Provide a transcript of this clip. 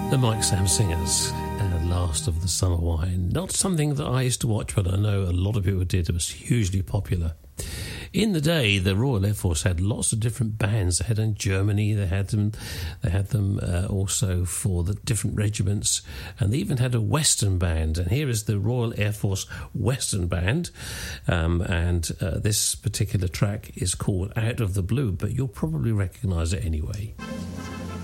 The Mike Sam Singers, Last of the Summer Wine. Not something that I used to watch, but I know a lot of people did. It was hugely popular. In the day, the Royal Air Force had lots of different bands. They had in Germany, they had them also for the different regiments, and they even had a Western band. And here is the Royal Air Force Western Band, and this particular track is called Out of the Blue, but you'll probably recognise it anyway.